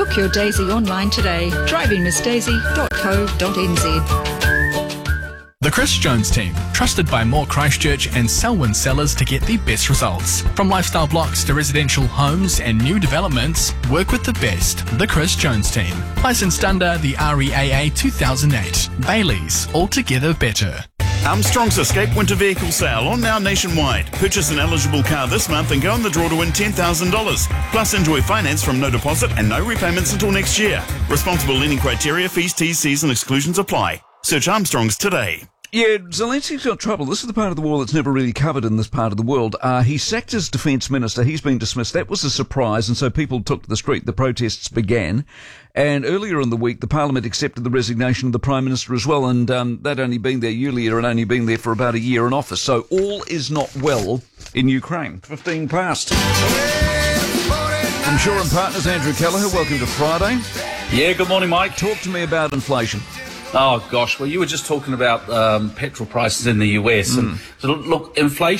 Book your Daisy online today. drivingmissdaisy.co.nz. The Chris Jones Team, trusted by more Christchurch and Selwyn sellers to get the best results. From lifestyle blocks to residential homes and new developments, work with the best. The Chris Jones Team, licensed under the REAA 2008. Bailey's, altogether better. Armstrong's Escape Winter Vehicle Sale on now nationwide. Purchase an eligible car this month and go in the draw to win $10,000. Plus enjoy finance from no deposit and no repayments until next year. Responsible lending criteria, fees, T's, C's and exclusions apply. Search Armstrong's today. Yeah, Zelensky's got trouble. This is the part of the war that's never really covered in this part of the world. He sacked his defence minister. He's been dismissed. That was a surprise, and so people took to the street. The protests began. And earlier in the week, the Parliament accepted the resignation of the Prime Minister as well, and they'd only been there, Yulia had only been there for about a year in office. So all is not well in Ukraine. 15 past. From Shaw and Partners, Andrew Kelleher, welcome to Friday. Yeah, good morning, Mike. Talk to me about inflation. Oh, gosh. Well, you were just talking about petrol prices in the US. And so look, inflation